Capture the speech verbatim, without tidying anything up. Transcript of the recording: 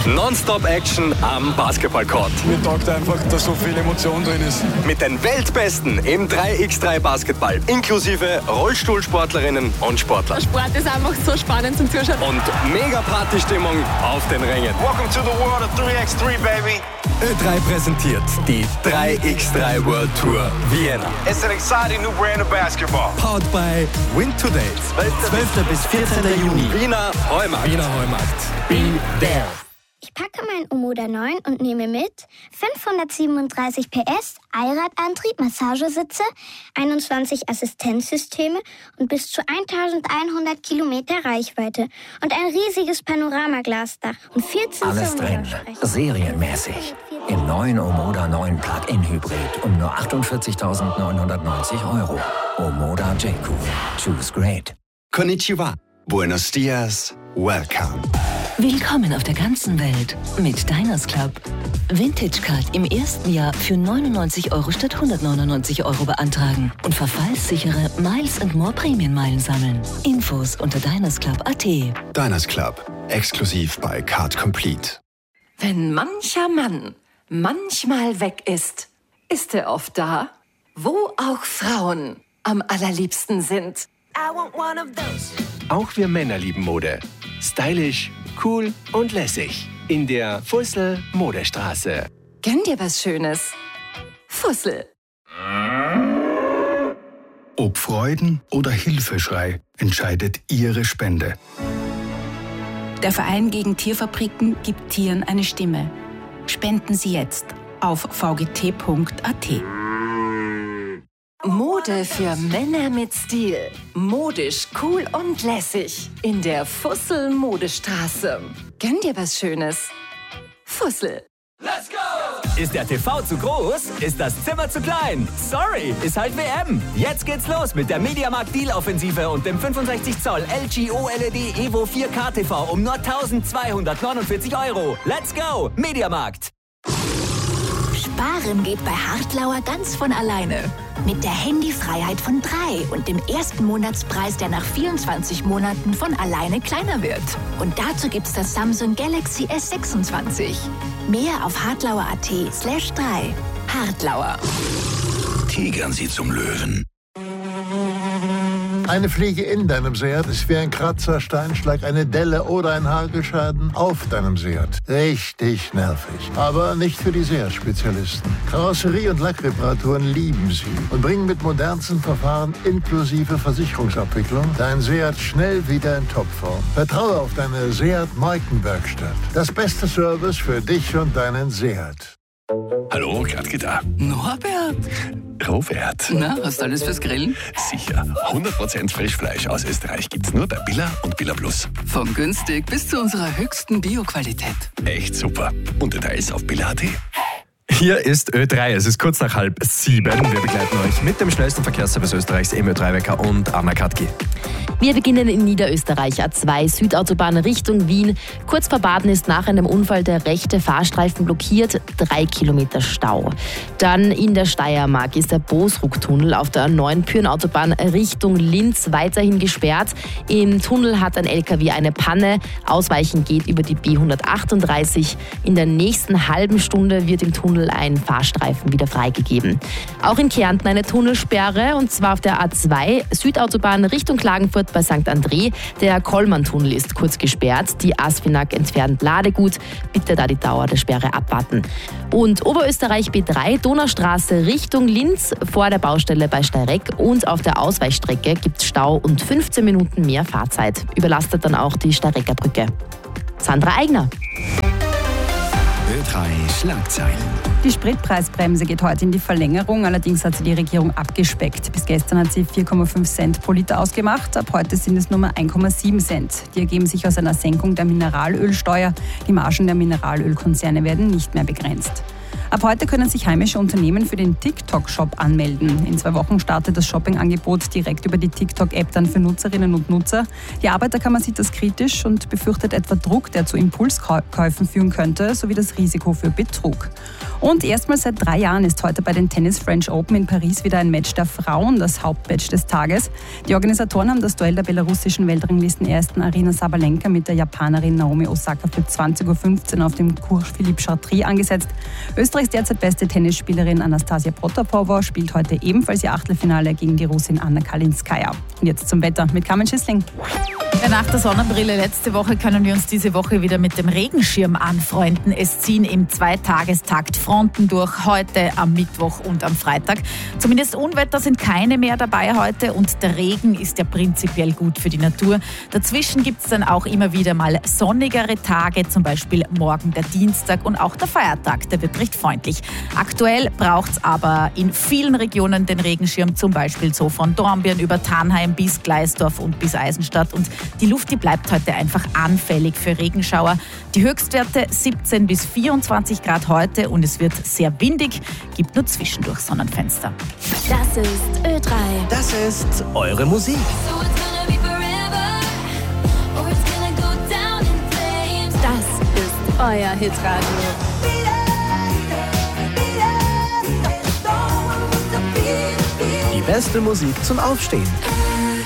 Non-Stop-Action am Basketballcourt. Mir taugt einfach, dass so viel Emotion drin ist. Mit den Weltbesten im drei gegen drei Basketball, inklusive Rollstuhlsportlerinnen und Sportler. Der Sport ist einfach so spannend zum Zuschauen. Und mega Partystimmung auf den Rängen. Welcome to the world of drei gegen drei, baby. Ö drei präsentiert die drei gegen drei World Tour Vienna. It's an exciting new brand of basketball. Powered by Win to Date. zwölften bis vierzehnten Juni. Wiener Heumarkt. Wiener Heumarkt. Be there. Ich packe mein Omoda neun und nehme mit fünfhundertsiebenunddreißig P S, Allradantrieb, Massagesitze, einundzwanzig Assistenzsysteme und bis zu eintausendeinhundert Kilometer Reichweite und ein riesiges Panoramaglasdach und vierzehn Alles drin, serienmäßig. Im neuen Omoda neun Plug-in Hybrid um nur achtundvierzigtausendneunhundertneunzig Euro. Omoda J-Cool. Choose great. Konnichiwa. Buenos dias. Welcome. Willkommen auf der ganzen Welt mit Diners Club. Vintage Card im ersten Jahr für neunundneunzig Euro statt hundertneunundneunzig Euro beantragen und verfallssichere Miles and More Prämienmeilen sammeln. Infos unter dinersclub punkt at. Diners Club. Exklusiv bei Card Complete. Wenn mancher Mann manchmal weg ist, ist er oft da, wo auch Frauen am allerliebsten sind. Auch wir Männer lieben Mode. Stylisch, cool und lässig. In der Fussel Modestraße. Gönn dir was Schönes. Fussel. Ob Freuden oder Hilfeschrei entscheidet Ihre Spende. Der Verein gegen Tierfabriken gibt Tieren eine Stimme. Spenden Sie jetzt auf v g t punkt a t. Mode für Männer mit Stil. Modisch, cool und lässig. In der Fussel Modestraße. Gönn dir was Schönes. Fussel. Let's go! Ist der T V zu groß? Ist das Zimmer zu klein? Sorry, ist halt W M. Jetzt geht's los mit der Mediamarkt Deal-Offensive und dem fünfundsechzig Zoll L G O L E D Evo vier K T V um nur eintausendzweihundertneunundvierzig Euro. Let's go! Mediamarkt. Sparen geht bei Hartlauer ganz von alleine. Mit der Handyfreiheit von drei und dem ersten Monatspreis, der nach vierundzwanzig Monaten von alleine kleiner wird. Und dazu gibt's das Samsung Galaxy S sechsundzwanzig. Mehr auf hartlauer punkt at slash drei. Hartlauer. Tigern Sie zum Löwen. Eine Fliege in deinem Seat ist wie ein Kratzer, Steinschlag, eine Delle oder ein Hagelschaden auf deinem Seat. Richtig nervig. Aber nicht für die Seat-Spezialisten. Karosserie- und Lackreparaturen lieben sie und bringen mit modernsten Verfahren inklusive Versicherungsabwicklung dein Seat schnell wieder in Topform. Vertraue auf deine Seat-Markenwerkstatt. Das beste Service für dich und deinen Seat. Hallo, Gradke da. Norbert. Robert. Na, hast du alles fürs Grillen? Sicher. hundert Prozent Frischfleisch aus Österreich gibt's nur bei Billa und Billa Plus. Von günstig bis zu unserer höchsten Bio-Qualität. Echt super. Und Details auf billa punkt at. Hier ist Ö drei, es ist kurz nach halb sieben. Wir begleiten euch mit dem schnellsten Verkehrsservice Österreichs, im Ö drei Wecker und Anna Katki. Wir beginnen in Niederösterreich, A zwei Südautobahn Richtung Wien. Kurz vor Baden ist nach einem Unfall der rechte Fahrstreifen blockiert, drei Kilometer Stau. Dann in der Steiermark ist der Bosruck-Tunnel auf der neuen Pyrenautobahn Richtung Linz weiterhin gesperrt. Im Tunnel hat ein L K W eine Panne. Ausweichen geht über die B hundertachtunddreißig. In der nächsten halben Stunde wird im Tunnel ein Fahrstreifen wieder freigegeben. Auch in Kärnten eine Tunnelsperre, und zwar auf der A zwei Südautobahn Richtung Klagenfurt bei Sankt André. Der Kollmann-Tunnel ist kurz gesperrt. Die Aspinag entfernt Ladegut. Bitte da die Dauer der Sperre abwarten. Und Oberösterreich B drei, Donaustraße Richtung Linz vor der Baustelle bei Steyreck, und auf der Ausweichstrecke gibt es Stau und fünfzehn Minuten mehr Fahrzeit. Überlastet dann auch die Steyrecker Brücke. Sandra Eigner. Ö drei Schlagzeilen. Die Spritpreisbremse geht heute in die Verlängerung, allerdings hat sie die Regierung abgespeckt. Bis gestern hat sie vier Komma fünf Cent pro Liter ausgemacht, ab heute sind es nur mehr ein Komma sieben Cent. Die ergeben sich aus einer Senkung der Mineralölsteuer. Die Margen der Mineralölkonzerne werden nicht mehr begrenzt. Ab heute können sich heimische Unternehmen für den TikTok-Shop anmelden. In zwei Wochen startet das Shopping-Angebot direkt über die TikTok-App dann für Nutzerinnen und Nutzer. Die Arbeiterkammer sieht das kritisch und befürchtet etwa Druck, der zu Impulskäufen führen könnte, sowie das Risiko für Betrug. Und erstmals seit drei Jahren ist heute bei den Tennis French Open in Paris wieder ein Match der Frauen, das Hauptmatch des Tages. Die Organisatoren haben das Duell der belarussischen Weltranglistenersten Aryna Sabalenka mit der Japanerin Naomi Osaka für zwanzig Uhr fünfzehn auf dem Cours Philippe Chatrier angesetzt. Österreichs derzeit beste Tennisspielerin Anastasia Protopowa spielt heute ebenfalls ihr Achtelfinale gegen die Russin Anna Kalinskaya. Und jetzt zum Wetter mit Carmen Schissling. Ja, nach der Sonnenbrille letzte Woche können wir uns diese Woche wieder mit dem Regenschirm anfreunden. Es ziehen im Zweitagestakt Fronten durch, heute am Mittwoch und am Freitag. Zumindest Unwetter sind keine mehr dabei heute und der Regen ist ja prinzipiell gut für die Natur. Dazwischen gibt es dann auch immer wieder mal sonnigere Tage, zum Beispiel morgen der Dienstag und auch der Feiertag, der wird recht freundlich. Aktuell braucht es aber in vielen Regionen den Regenschirm, zum Beispiel so von Dornbirn über Tannheim bis Gleisdorf und bis Eisenstadt. Und die Luft, die bleibt heute einfach anfällig für Regenschauer. Die Höchstwerte siebzehn bis vierundzwanzig Grad heute und es wird sehr windig, gibt nur zwischendurch Sonnenfenster. Das ist Ö drei. Das ist eure Musik. Das ist euer Hitradio. Die beste Musik zum Aufstehen.